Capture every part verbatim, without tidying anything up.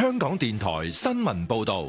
香港電台新聞報道。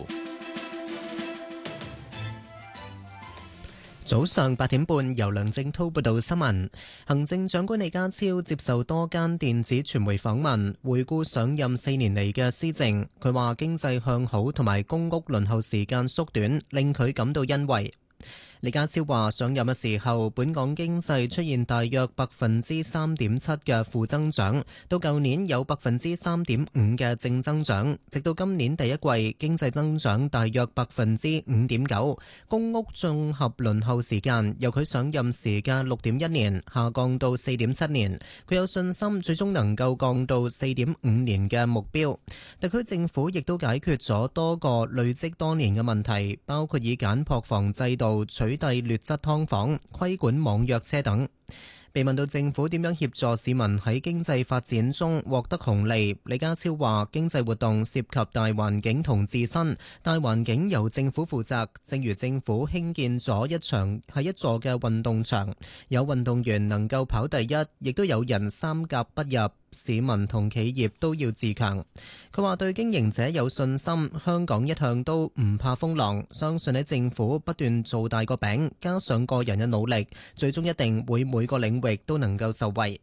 早上八點半，由梁正滔報道新聞。行政長官李家超接受多間電子傳媒訪問，回顧上任四年嚟嘅施政。佢話經濟向好同埋公屋輪候時間縮短，令佢感到欣慰。李家超話上任嘅時候，本港經濟出現大約百分之三點七嘅負增長，到舊年有百分之三點五嘅正增長，直到今年第一季經濟增長大約百分之五點九。公屋綜合輪候時間由佢上任時嘅六點一年下降到四點七年，佢有信心最終能夠降到四點五年嘅目標。特區政府亦都解決咗多個累積多年嘅問題，包括以簡樸房制度取取締劣質劏房、規管網約車等。被問到政府點樣協助市民喺經濟發展中獲得紅利，李家超話經濟活動涉及大環境同自身，大環境由政府負責，正如政府興建咗一場係一座嘅運動場，有運動員能夠跑第一，亦都有人三甲不入。市民同企業都要自強。佢話對經營者有信心，香港一向都唔怕風浪，相信喺政府不斷做大個餅，加上個人嘅努力，最終一定會每個領域都能夠受惠。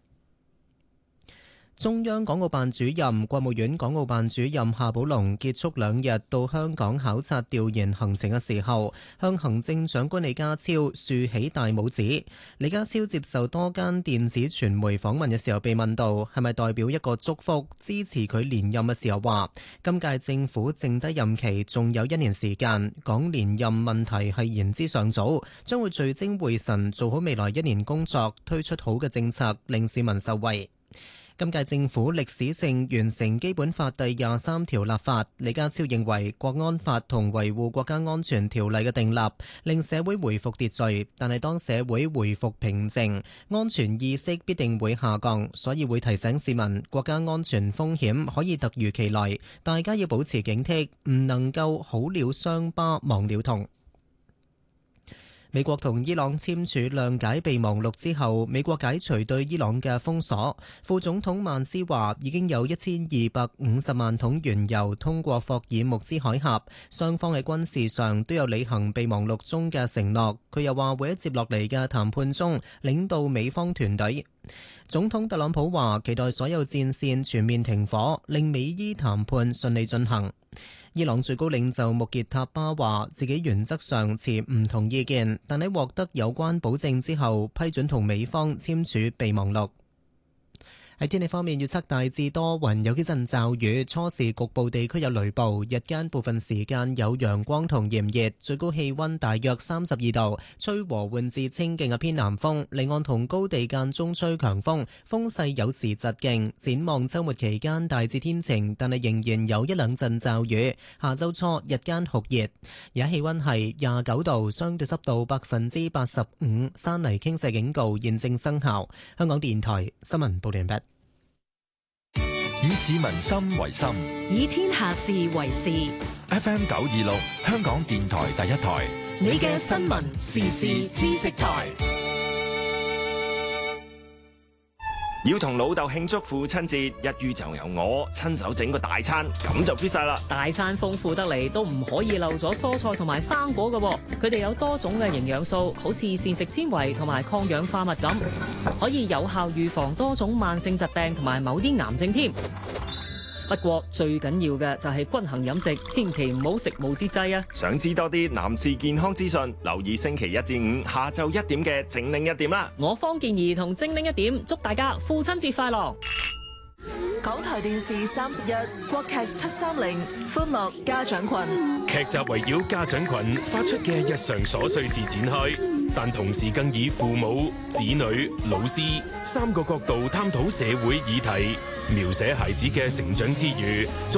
中央港澳辦主任、國務院港澳辦主任夏寶龍結束兩日到香港考察調研行程嘅時候，向行政長官李家超豎起大拇指。李家超接受多間電子傳媒訪問嘅時候，被問到係咪代表一個祝福支持佢連任嘅時候，話今屆政府剩低任期仲有一年時間，講連任問題係言之尚早，將會聚精會神做好未來一年工作，推出好嘅政策，令市民受惠。今屆政府歷史性完成基本法第廿三條立法，李家超認為國安法同維護國家安全條例嘅訂立令社會回復秩序，但係當社會回復平靜，安全意識必定會下降，所以會提醒市民國家安全風險可以突如其來，大家要保持警惕，唔能夠好了傷疤忘了痛。美國同伊朗簽署諒解備忘錄之後，美國解除對伊朗嘅封鎖。副總統曼斯話已經有一千二百五十萬桶原油通過霍爾木茲海峽，雙方喺軍事上都有履行備忘錄中嘅承諾。佢又話會喺接落嚟嘅談判中領導美方團隊。總統特朗普話期待所有戰線全面停火，令美伊談判順利進行。伊朗最高領袖穆傑塔巴話自己原則上持唔同意見，但喺獲得有關保證之後，批准同美方簽署備忘錄。喺天氣方面，預測大致多雲，有幾陣驟雨，初時局部地區有雷暴，日間部分時間有陽光同炎熱，最高氣溫大約三十二度，吹和緩至清勁嘅偏南風，離岸同高地間中吹強風，風勢有時疾勁。展望週末期間大致天晴，但係仍然有一兩陣驟雨。下週初日間酷熱，而家氣溫係廿九度，相對濕度百分之八十五，山泥傾瀉警告現正生效。香港電台新聞報道完畢。 以市民心為心， 以天下事為事。 F M 九二六，香港電台第一台， 你嘅新聞時事知識台。 要同老豆慶祝父親節，一於就由我親手整個大餐，咁就 fit 晒啦。 大餐豐富得嚟，都唔可以漏咗蔬菜同埋生果㗎。佢哋有多種嘅營養素，好似膳食纖維同埋抗氧化物咁，可以有效預防多種慢性疾病同埋某啲癌症添。不過最緊要嘅就係均衡飲食，千祈唔好食無節制啊！ 想知多啲男士健康資訊，留意星期一至五下晝一點嘅精靈一點啦。 我方健儀同精靈一點，祝大家父親節快樂！ 港台電視三十一國劇七三零歡樂家長群， 劇集圍繞家長群發出嘅日常瑣碎事展開，但同時更以父母、子女、老師三個角度探討社會議題，描寫孩子嘅成長之餘，